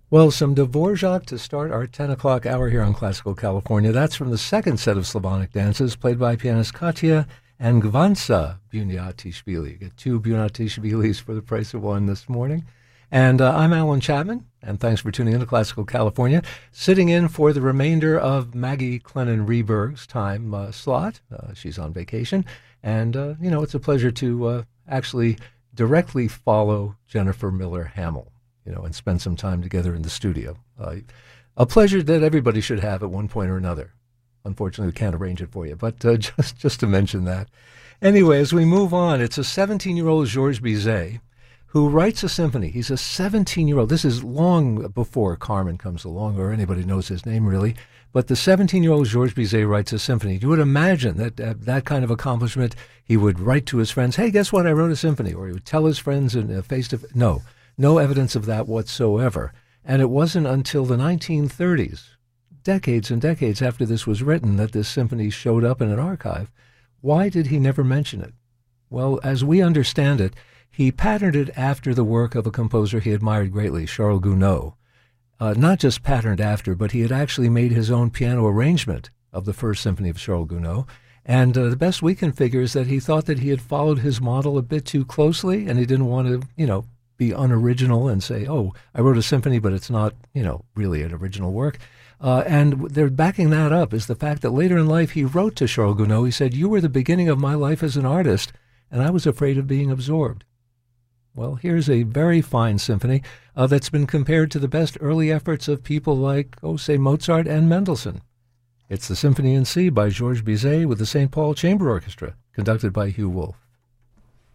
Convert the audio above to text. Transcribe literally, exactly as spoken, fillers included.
Well, some Dvorak to start our ten o'clock hour here on Classical California. That's from the second set of Slavonic dances played by pianist Katya and Gvansa Bunyatisvili. You get two Bunyatisvilis for the price of one this morning. And uh, I'm Alan Chapman, and thanks for tuning in to Classical California. Sitting in for the remainder of Maggie Clennon Reberg's time uh, slot. Uh, she's on vacation. And, uh, you know, it's a pleasure to uh, actually directly follow Jennifer Miller Hamill, you know, and spend some time together in the studio. Uh, a pleasure that everybody should have at one point or another. Unfortunately, we can't arrange it for you, but uh, just just to mention that. Anyway, as we move on, it's a seventeen-year-old Georges Bizet who writes a symphony. He's a seventeen-year-old. This is long before Carmen comes along or anybody knows his name, really. But the seventeen-year-old Georges Bizet writes a symphony. You would imagine that uh, that kind of accomplishment, he would write to his friends, hey, guess what, I wrote a symphony. Or he would tell his friends in a face-to-face. No. No evidence of that whatsoever. And it wasn't until the nineteen thirties, decades and decades after this was written, that this symphony showed up in an archive. Why did he never mention it? Well, as we understand it, he patterned it after the work of a composer he admired greatly, Charles Gounod. Uh, not just patterned after, but he had actually made his own piano arrangement of the first symphony of Charles Gounod. And uh, the best we can figure is that he thought that he had followed his model a bit too closely, and he didn't want to, you know, be unoriginal and say, oh, I wrote a symphony, but it's not, you know, really an original work. Uh, and they're backing that up is the fact that later in life he wrote to Charles Gounod. He said, you were the beginning of my life as an artist, and I was afraid of being absorbed. Well, here's a very fine symphony uh, that's been compared to the best early efforts of people like, oh, say, Mozart and Mendelssohn. It's the Symphony in C by Georges Bizet with the Saint Paul Chamber Orchestra, conducted by Hugh Wolf.